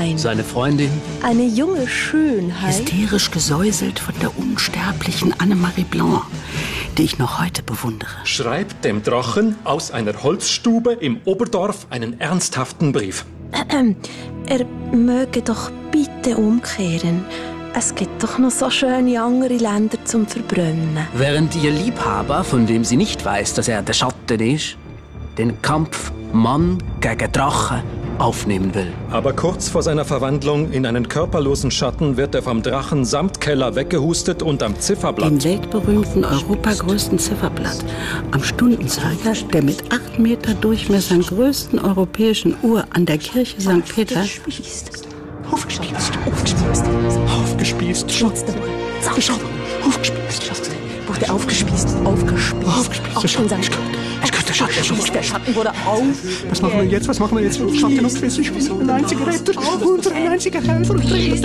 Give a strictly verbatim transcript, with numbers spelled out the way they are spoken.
Fräulein. Seine Freundin? Eine junge Schönheit. Hysterisch gesäuselt von der unsterblichen Annemarie Blanc, die ich noch heute bewundere. Schreibt dem Drachen aus einer Holzstube im Oberdorf einen ernsthaften Brief. Ähm, er möge doch bitte umkehren. Es gibt doch noch so schöne andere Länder zum Verbrennen. Während ihr Liebhaber, von dem sie nicht weiß, dass er der Schatten ist, den Kampf Mann gegen Drache aufnehmen will. Aber kurz vor seiner Verwandlung in einen körperlosen Schatten wird er vom Drachen samt Keller weggehustet und am Zifferblatt. Den weltberühmten, europagrößten Zifferblatt. Am Stundenzeiger, der mit acht Meter Durchmessern größten europäischen Uhr an der Kirche Sankt Peter... Aufgespießt. Aufgespießt. Aufgespießt. Schatz. Aufgespießt. Aufgespießt. Wurde aufgespießt. Aufgespießt. Aufgespießt. Auch schon sein. Ich könnte Schatten. Der Schatten wurde auf. Was machen wir jetzt? Was machen wir jetzt? Schatten und Quiz. Ich bin ein einziger Retter und ein einziger Helfer.